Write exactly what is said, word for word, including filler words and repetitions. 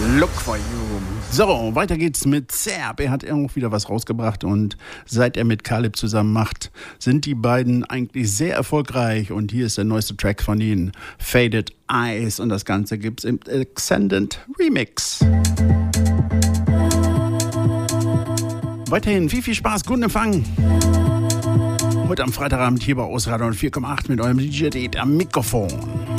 Look for you. So, weiter geht's mit Zerb. Er hat auch wieder was rausgebracht und seit er mit Kalib zusammen macht, sind die beiden eigentlich sehr erfolgreich und hier ist der neueste Track von ihnen, Faded Eyes, und das Ganze gibt's im Extended Remix. Weiterhin viel, viel Spaß, guten Empfang. Heute am Freitagabend hier bei Ausradio Komma acht mit eurem D J D am Mikrofon.